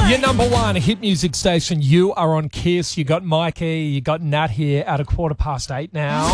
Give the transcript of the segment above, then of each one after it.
Your number one hit music station. You are on Kiss. You got Mikey. You got Nat here at 8:15 now.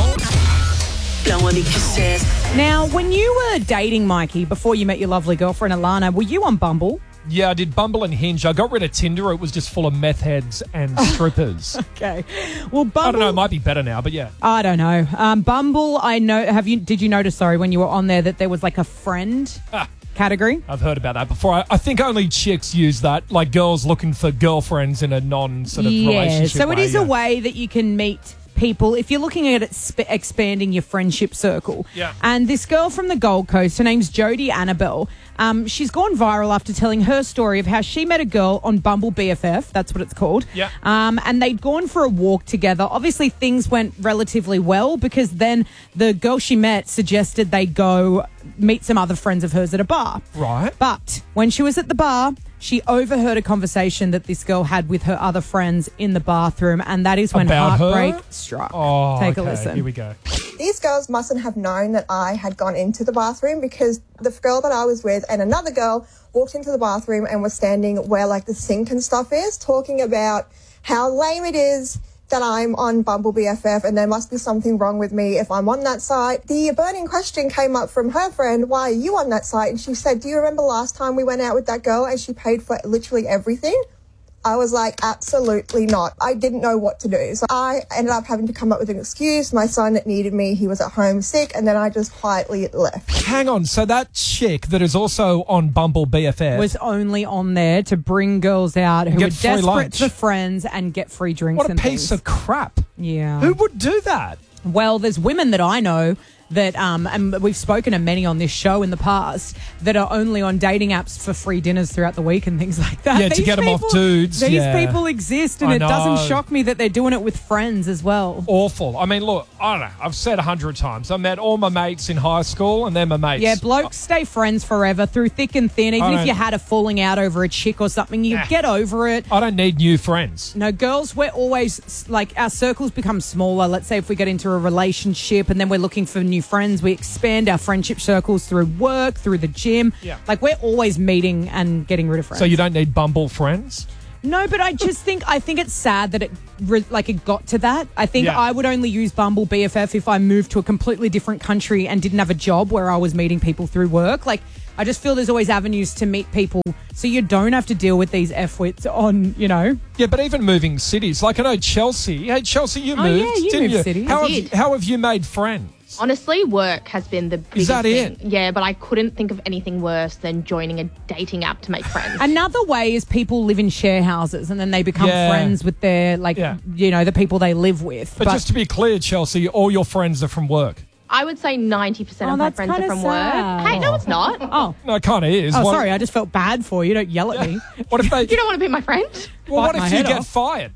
Now, when you were dating Mikey before you met your lovely girlfriend Alana, were you on Bumble? Yeah, I did Bumble and Hinge. I got rid of Tinder. It was just full of meth heads and strippers. Okay. Well, Bumble... I don't know. It might be better now, but yeah. I don't know. Bumble, I know... Did you notice, when you were on there that there was like a friend category? I've heard about that before. I think only chicks use that, like girls looking for girlfriends in a relationship so way. it is a way that you can meet people if you're looking at it expanding your friendship circle. Yeah. And this girl from the Gold Coast, her name's Jodie Annabelle. She's gone viral after telling her story of how she met a girl on Bumble BFF. That's what it's called. Yeah. And they'd gone for a walk together. Obviously, things went relatively well because then the girl she met suggested they go meet some other friends of hers at a bar. Right. But when she was at the bar, she overheard a conversation that this girl had with her other friends in the bathroom, and that is when About heartbreak her? struck. Oh, Take a okay. listen. Here we go. These girls mustn't have known that I had gone into the bathroom because the girl that I was with and another girl walked into the bathroom and was standing where like the sink and stuff is, talking about how lame it is that I'm on Bumble BFF and there must be something wrong with me if I'm on that site. The burning question came up from her friend, why are you on that site? And she said, do you remember last time we went out with that girl and she paid for literally everything? I was like, absolutely not. I didn't know what to do. So I ended up having to come up with an excuse. My son needed me. He was at home sick. And then I just quietly left. Hang on. So that chick that is also on Bumble BFF was only on there to bring girls out who were Get free desperate lunch. for friends and get free drinks What a and piece things. of crap. Yeah. Who would do that? Well, there's women that I know that, and we've spoken to many on this show in the past, that are only on dating apps for free dinners throughout the week and things like that. Yeah, to get them off dudes. These yeah. people exist, and I it doesn't know. shock me that they're doing it with friends as well. Awful. I mean, look, I don't know. I've said 100 times. I met all my mates in high school, and they're my mates. Yeah, blokes stay friends forever through thick and thin. Even if you had a falling out over a chick or something, you get over it. I don't need new friends. No, girls, we're always, like, our circles become smaller. Let's say if we get into a relationship and then we're looking for new friends, we expand our friendship circles through work, through the gym. Yeah. Like, we're always meeting and getting rid of friends. So you don't need Bumble friends? No, but I just think it's sad that it got to that. I think I would only use Bumble BFF if I moved to a completely different country and didn't have a job where I was meeting people through work. Like, I just feel there's always avenues to meet people so you don't have to deal with these F-wits on, Yeah, but even moving cities. Like, I know Chelsea. Hey, Chelsea, you moved, yeah, you didn't moved you? cities. How have you made friends? Honestly, work has been the biggest Is that thing. it? Yeah, but I couldn't think of anything worse than joining a dating app to make friends. Another way is people live in share houses and then they become friends with their, the people they live with. But just to be clear, Chelsea, all your friends are from work. I would say 90% of my friends are from sad. work. Hey, no, it's not. Oh. No, it kind of is. Oh, sorry, I just felt bad for you. Don't yell at me. What if they... You don't want to be my friend? Well, what Bite my if you head get off. fired?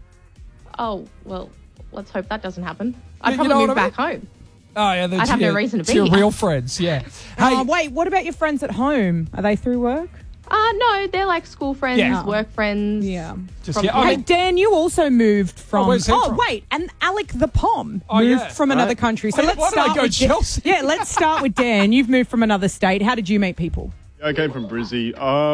Oh, well, let's hope that doesn't happen. I'd You probably know move what I mean? back home. Oh, yeah. I'd have no reason to it's be your here. real friends, yeah. Hey, Wait, what about your friends at home? Are they through work? No, they're like school friends, Yeah. work friends. Yeah. just, from- yeah, I Hey, mean, Dan, you also moved from... where's he from? wait, and Alec the Pom Oh, moved yeah, from right. another country. So Why let's did I start go with Chelsea? Yeah, let's start with Dan. You've moved from another state. How did you meet people? I came from Brizzy.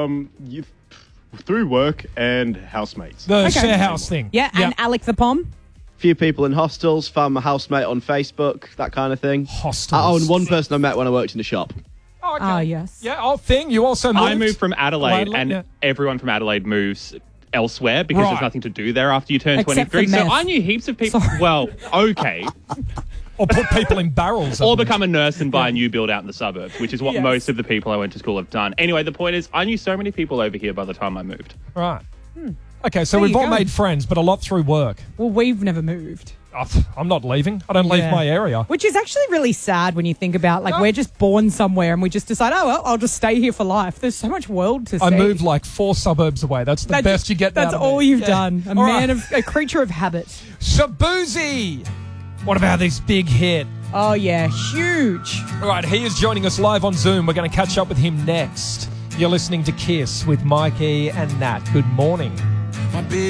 Through work and housemates. the share house thing. Yeah, and Alec the Pom? Few people in hostels, found my housemate on Facebook, that kind of thing. Hostels. And one person I met when I worked in the shop. Oh, okay. Ah, yes. Yeah, Thing, you also moved? I moved from Adelaide, and yeah. everyone from Adelaide moves elsewhere because Right. there's nothing to do there after you turn Except for 23. So meth. I knew heaps of people. Sorry. Well, okay. Or put people in barrels. Or become a nurse and buy a new build out in the suburbs, which is what Yes. most of the people I went to school have done. Anyway, the point is, I knew so many people over here by the time I moved. Right. Okay, so There we've you all go. made friends, but a lot through work. Well, we've never moved. Oh, I'm not leaving. I don't leave Yeah. my area. Which is actually really sad when you think about, like, we're just born somewhere and we just decide, oh, well, I'll just stay here for life. There's so much world to see. I moved like 4 suburbs away. That's the best you get. That's out of all me. you've Yeah. done. All right. A creature of habit. Shabuzi. What about this big hit? Oh, yeah, huge. All right, he is joining us live on Zoom. We're going to catch up with him next. You're listening to Kiss with Mikey and Nat. Good morning.